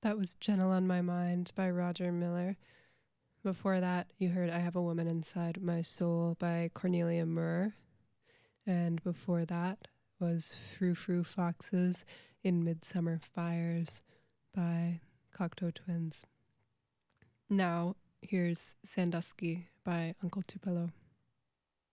That was Gentle on My Mind by Roger Miller. Before that, you heard I Have a Woman Inside My Soul by Cornelia Murr. And before that was Frou Frou Foxes in Midsummer Fires by Cocteau Twins. Now, here's Sandusky by Uncle Tupelo.